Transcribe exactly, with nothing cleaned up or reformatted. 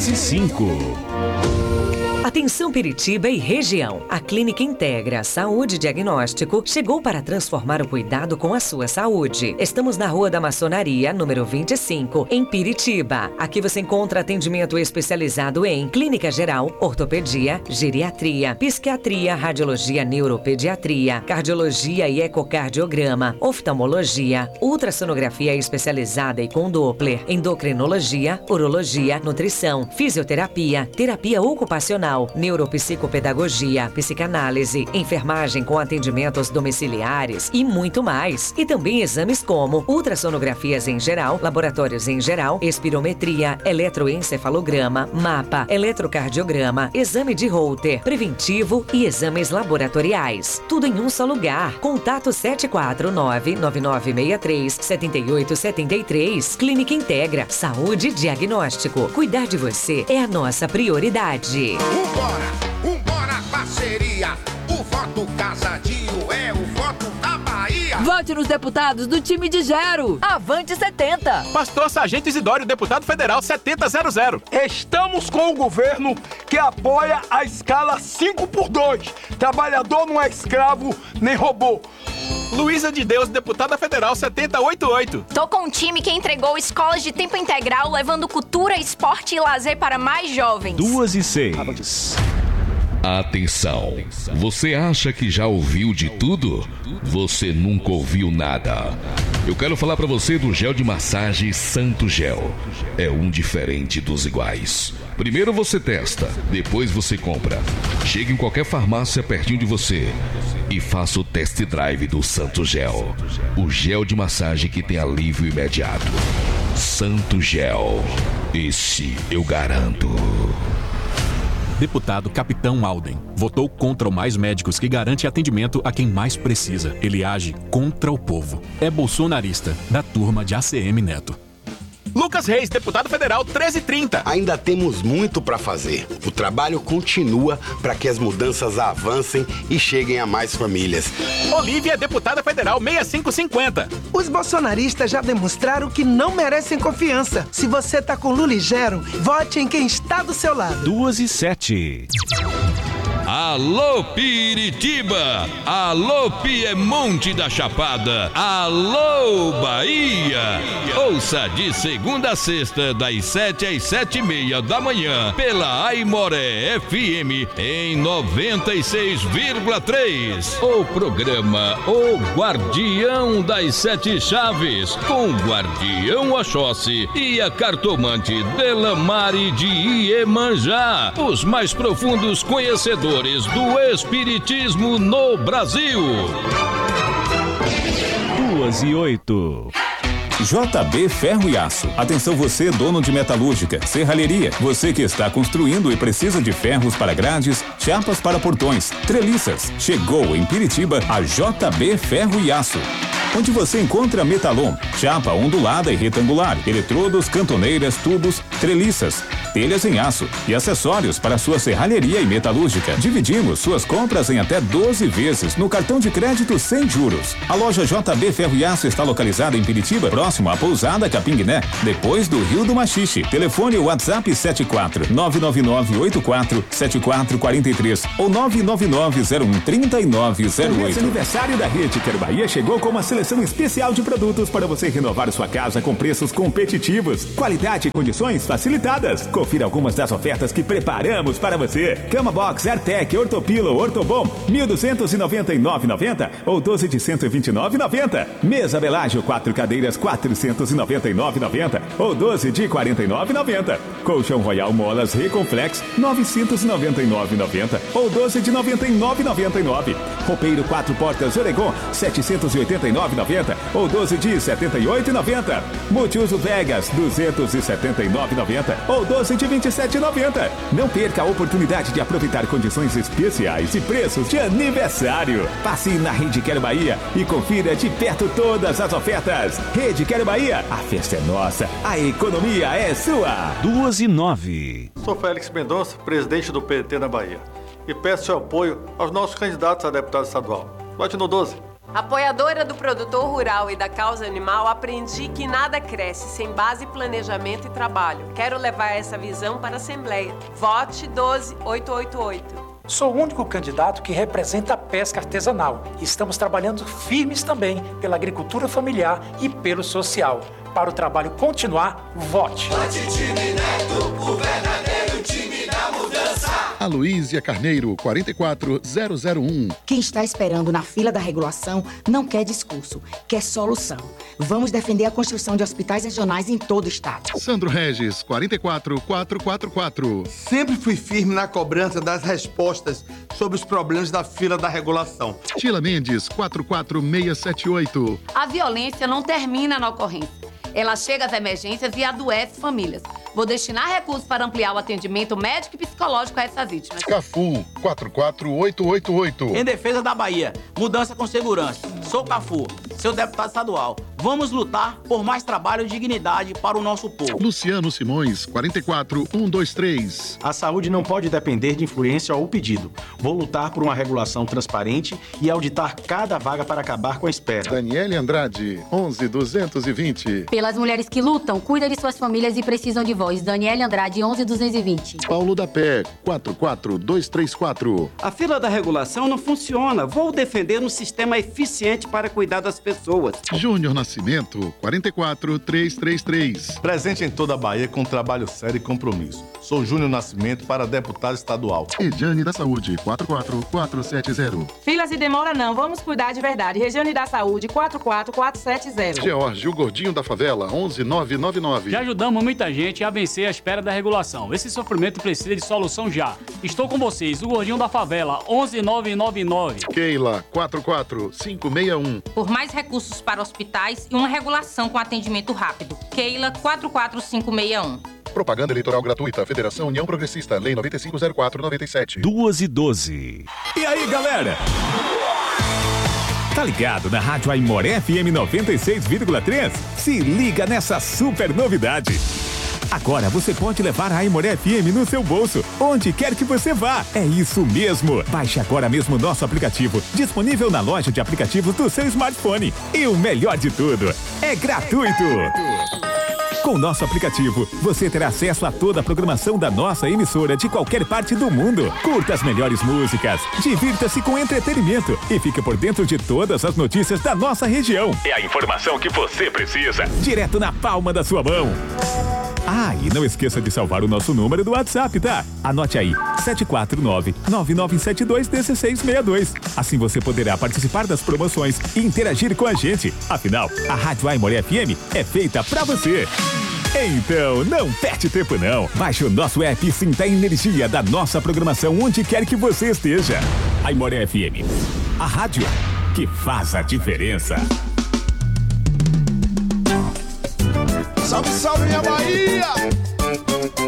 duas e cinco. Atenção Piritiba e região. A Clínica Integra Saúde Diagnóstico chegou para transformar o cuidado com a sua saúde. Estamos na Rua da Maçonaria, número vinte e cinco, em Piritiba. Aqui você encontra atendimento especializado em clínica geral, ortopedia, geriatria, psiquiatria, radiologia, neuropediatria, cardiologia e ecocardiograma, oftalmologia, ultrassonografia especializada e com Doppler, endocrinologia, urologia, nutrição, fisioterapia, terapia ocupacional, neuropsicopedagogia, psicanálise, enfermagem com atendimentos domiciliares e muito mais. E também exames como ultrassonografias em geral, laboratórios em geral, espirometria, eletroencefalograma, mapa, eletrocardiograma, exame de Holter, preventivo e exames laboratoriais. Tudo em um só lugar. Contato sete quatro nove, nove nove seis três, sete oito sete três. Clínica Integra Saúde Diagnóstico. Cuidar de você é a nossa prioridade. Vambora, vambora, parceria. O voto casadinho é o voto da Bahia. Vote nos deputados do time de Gero. Avante setenta. Pastor Sargento Isidório, deputado federal setenta zero zero. Estamos com o governo que apoia a escala cinco por dois. Trabalhador não é escravo nem robô. Luísa de Deus, deputada federal setenta oitenta e oito. Tô com um time que entregou escolas de tempo integral, levando cultura, esporte e lazer para mais jovens. Duas e seis. Atenção! Você acha que já ouviu de tudo? Você nunca ouviu nada. Eu quero falar pra você do gel de massagem Santo Gel. É um diferente dos iguais. Primeiro você testa, depois você compra. Chegue em qualquer farmácia pertinho de você e faça o test drive do Santo Gel. O gel de massagem que tem alívio imediato. Santo Gel. Esse eu garanto. Deputado Capitão Alden votou contra o Mais Médicos, que garante atendimento a quem mais precisa. Ele age contra o povo. É bolsonarista, da turma de A C M Neto. Lucas Reis, deputado federal treze trinta. Ainda temos muito para fazer. O trabalho continua para que as mudanças avancem e cheguem a mais famílias. Olívia, deputada federal sessenta e cinco cinquenta. Os bolsonaristas já demonstraram que não merecem confiança. Se você tá com Lula e Gero, vote em quem está do seu lado. Duas e sete. Alô Piritiba, alô Piemonte da Chapada, alô Bahia. Ouça de segunda a sexta, das sete às sete e meia da manhã, pela Aimoré F M em noventa e seis vírgula três. O programa O Guardião das Sete Chaves, com o Guardião Oxóssi e a cartomante Delamare de Iemanjá, os mais profundos conhecedores do Espiritismo no Brasil. Duas e oito. J B Ferro e Aço. Atenção você, dono de metalúrgica, serralheria, você que está construindo e precisa de ferros para grades, chapas para portões, treliças. Chegou em Piritiba a J B Ferro e Aço, onde você encontra metalon, chapa ondulada e retangular, eletrodos, cantoneiras, tubos, treliças, telhas em aço e acessórios para sua serralheria e metalúrgica. Dividimos suas compras em até doze vezes no cartão de crédito sem juros. A loja J B Ferro e Aço está localizada em Piritiba, próximo à Pousada Capinguiné, depois do Rio do Machixe. Telefone WhatsApp sete quatro nove nove nove oito quatro sete quatro quatro três ou nove nove nove zero um três nove zero oito. O aniversário da Rede Quero Bahia chegou com uma seleção especial de produtos para você renovar sua casa com preços competitivos, qualidade e condições facilitadas. Confira algumas das ofertas que preparamos para você. Cama Box Airtec Ortopilo Ortobom mil duzentos e noventa e nove reais e noventa centavos ou doze de cento e vinte e nove reais e noventa centavos. Mesa Belágio quatro cadeiras quatrocentos e noventa e nove reais e noventa centavos ou doze de quarenta e nove reais e noventa centavos. Colchão Royal Molas Reconflex novecentos e noventa e nove reais e noventa centavos ou doze de noventa e nove reais e noventa e nove centavos. Roupeiro quatro portas Oregon setecentos e oitenta e nove reais e noventa centavos ou doze de setenta e oito reais e noventa centavos. Multiuso Vegas duzentos e setenta e nove reais e noventa centavos ou doze de vinte e sete reais e noventa centavos. Não perca a oportunidade de aproveitar condições especiais e preços de aniversário. Passe na Rede Quero Bahia e confira de perto todas as ofertas. Rede Quero Bahia, a festa é nossa, a economia é sua. Duas e nove. Sou Félix Mendonça, presidente do P T na Bahia, e peço seu apoio aos nossos candidatos a deputado estadual. Vote no doze. Apoiadora do produtor rural e da causa animal, aprendi que nada cresce sem base, planejamento e trabalho. Quero levar essa visão para a Assembleia. Vote doze mil oitocentos e oitenta e oito. Sou o único candidato que representa a pesca artesanal. Estamos trabalhando firmes também pela agricultura familiar e pelo social. Para o trabalho continuar, vote. Vote time Neto, o verdadeiro time da mudança. Aloísia Carneiro, quatro quatro zero zero um. Quem está esperando na fila da regulação não quer discurso, quer solução. Vamos defender a construção de hospitais regionais em todo o estado. Sandro Regis, quatro quatro quatro quatro quatro. Sempre fui firme na cobrança das respostas sobre os problemas da fila da regulação. Tila Mendes, quatro quatro seis sete oito. A violência não termina na ocorrência. Ela chega às emergências e adoece famílias. Vou destinar recursos para ampliar o atendimento médico e psicológico a essas vítimas. Cafu, quatro quatro oito oito oito. Em defesa da Bahia, mudança com segurança. Sou Cafu, seu deputado estadual. Vamos lutar por mais trabalho e dignidade para o nosso povo. Luciano Simões, quatro quatro um dois três. A saúde não pode depender de influência ou pedido. Vou lutar por uma regulação transparente e auditar cada vaga para acabar com a espera. Daniele Andrade, onze duzentos e vinte. Pelas mulheres que lutam, cuida de suas famílias e precisam de voz. Daniele Andrade, onze duzentos e vinte. Paulo da Pé, quatro quatro dois três quatro. A fila da regulação não funciona. Vou defender um sistema eficiente para cuidar das pessoas. Júnior Nascimento, quatro quatro três três três. Presente em toda a Bahia com trabalho sério e compromisso. Sou Júnior Nascimento para deputado estadual. Ediane da Saúde, quatro quatro quatro sete zero. Filas e demora não, vamos cuidar de verdade. Regiane da Saúde, quatro quatro quatro sete zero. George, o gordinho da favela, onze nove nove nove. Já ajudamos muita gente a vencer a espera da regulação. Esse sofrimento precisa de solução já. Estou com vocês, o gordinho da favela, onze nove nove nove. Keila, quatro quatro cinco seis um. Por mais recursos para hospitais e uma regulação com atendimento rápido. Keila, quatro quatro cinco seis um. Propaganda eleitoral gratuita. Federação União Progressista. Lei nove cinco zero quatro noventa e sete. duas e doze. E aí, galera? Tá ligado na Rádio Aimoré F M noventa e seis vírgula três? Se liga nessa super novidade. Agora você pode levar a Aimoré F M no seu bolso, onde quer que você vá. É isso mesmo. Baixe agora mesmo nosso aplicativo, disponível na loja de aplicativos do seu smartphone. E o melhor de tudo, é gratuito. Com nosso aplicativo, você terá acesso a toda a programação da nossa emissora de qualquer parte do mundo. Curta as melhores músicas, divirta-se com entretenimento e fique por dentro de todas as notícias da nossa região. É a informação que você precisa, direto na palma da sua mão. Ah, e não esqueça de salvar o nosso número do WhatsApp, tá? Anote aí, sete quatro nove, nove nove sete dois, um seis seis dois. Assim você poderá participar das promoções e interagir com a gente. Afinal, a Rádio Aimoré F M é feita pra você. Então, não perde tempo não. Baixe o nosso app e sinta a energia da nossa programação onde quer que você esteja. Aimoré F M, a rádio que faz a diferença. Salve, salve, minha Bahia!